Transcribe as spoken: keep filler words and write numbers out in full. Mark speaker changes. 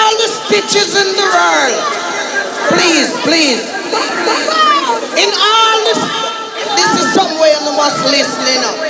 Speaker 1: all the stitches in the world. Please, please. In all this, this is somewhere you must listen, you know.